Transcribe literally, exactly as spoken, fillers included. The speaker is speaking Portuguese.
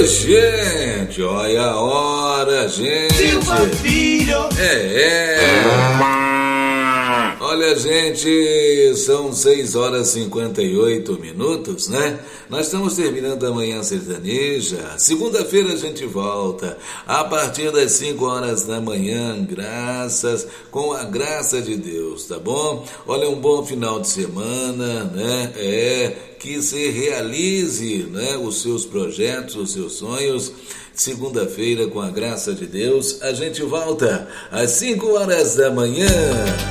gente, olha a hora, gente. Silva Filho. É, é. Olha, gente, são seis horas e cinquenta e oito minutos, né? Nós estamos terminando a Manhã Sertaneja. Segunda-feira a gente volta a partir das cinco horas da manhã, graças, com a graça de Deus, tá bom? Olha, um bom final de semana, né? É, que se realize, né, os seus projetos, os seus sonhos. Segunda-feira, com a graça de Deus, a gente volta às cinco horas da manhã.